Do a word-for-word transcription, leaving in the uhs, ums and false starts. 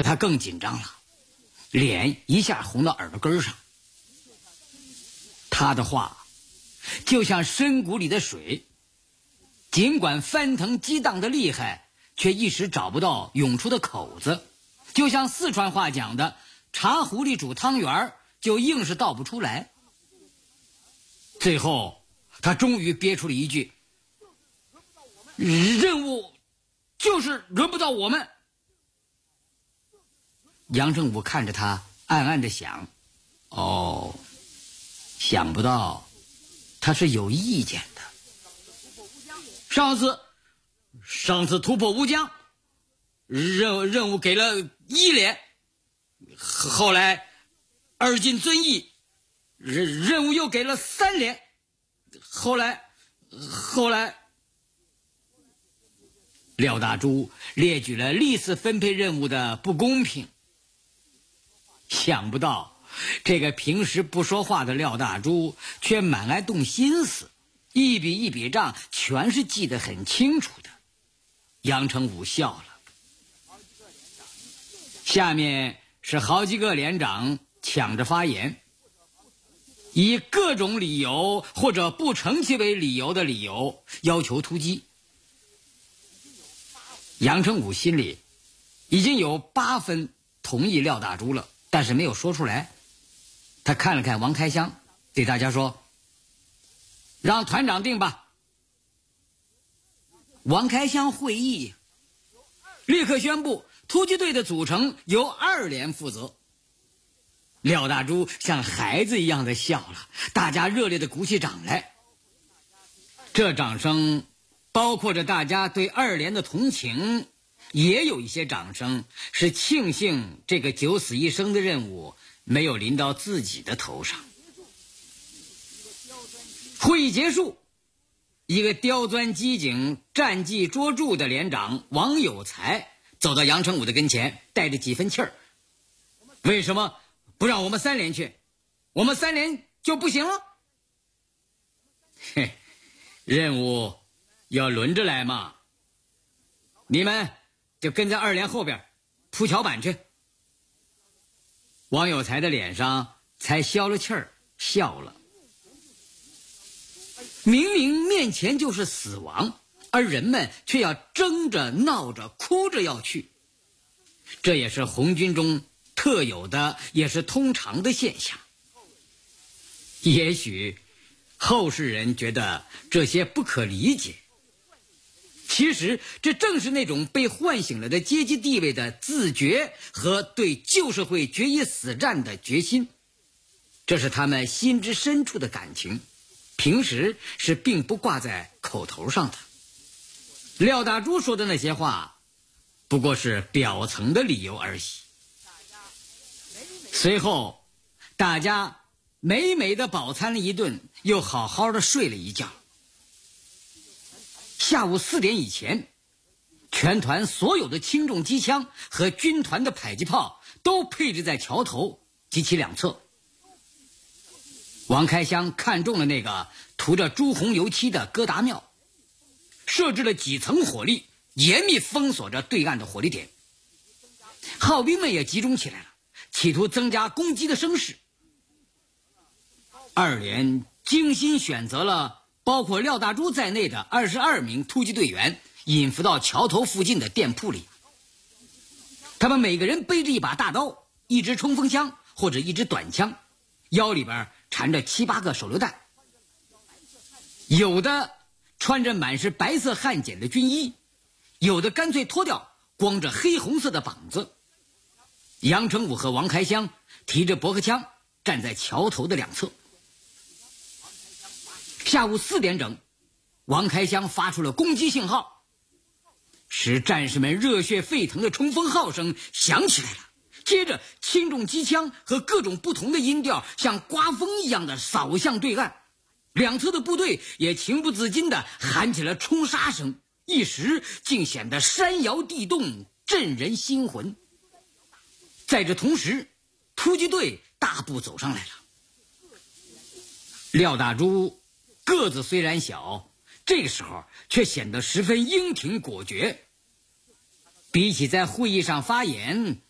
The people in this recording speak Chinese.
这他更紧张了，脸一下红到耳朵根上。他的话就像深谷里的水，尽管翻腾激荡的厉害，却一时找不到涌出的口子，就像四川话讲的茶壶里煮汤圆，就硬是倒不出来。最后他终于憋出了一句：任务就是轮不到我们。杨正武看着他，暗暗地想：哦，想不到他是有意见的。上次上次突破乌江，任任务给了一连，后来二进遵义，任任务又给了三连，后来后来廖大珠列举了历次分配任务的不公平。想不到这个平时不说话的廖大珠却蛮爱动心思，一笔一笔账全是记得很清楚的。杨成武笑了。下面是好几个连长抢着发言，以各种理由或者不成其为理由的理由要求突击。杨成武心里已经有八分同意廖大珠了，但是没有说出来。他看了看王开湘，对大家说：让团长定吧。王开湘会意，立刻宣布突击队的组成由二连负责。廖大珠像孩子一样的笑了，大家热烈的鼓起掌来。这掌声包括着大家对二连的同情，也有一些掌声是庆幸这个九死一生的任务没有临到自己的头上。会议结束，一个刁钻机警、战绩卓著的连长王有才走到杨成武的跟前，带着几分气儿：为什么不让我们三连去？我们三连就不行了？嘿，任务要轮着来嘛，你们就跟在二连后边铺桥板去。王有才的脸上才消了气儿，笑了。明明面前就是死亡，而人们却要争着闹着哭着要去，这也是红军中特有的，也是通常的现象。也许后世人觉得这些不可理解，其实这正是那种被唤醒了的阶级地位的自觉和对旧社会决一死战的决心，这是他们心之深处的感情，平时是并不挂在口头上的。廖大珠说的那些话不过是表层的理由而已。随后大家美美的饱餐了一顿，又好好的睡了一觉。下午四点以前，全团所有的轻重机枪和军团的迫击炮都配置在桥头及其两侧。王开湘看中了那个涂着朱红油漆的疙瘩庙，设置了几层火力，严密封锁着对岸的火力点。号兵们也集中起来了，企图增加攻击的声势。二连精心选择了包括廖大珠在内的二十二名突击队员，引伏到桥头附近的店铺里。他们每个人背着一把大刀，一支冲锋枪或者一支短枪，腰里边缠着七八个手榴弹。有的穿着满是白色汗碱的军衣，有的干脆脱掉，光着黑红色的膀子。杨成武和王开湘提着驳壳枪站在桥头的两侧。下午四点整，王开湘发出了攻击信号，使战士们热血沸腾的冲锋号声响起来了。接着轻重机枪和各种不同的音调像刮风一样的扫向对岸，两侧的部队也情不自禁地喊起了冲杀声，一时竟显得山摇地动，震人心魂。在这同时，突击队大步走上来了。廖大珠个子虽然小，这个时候却显得十分英挺果决。比起在会议上发言，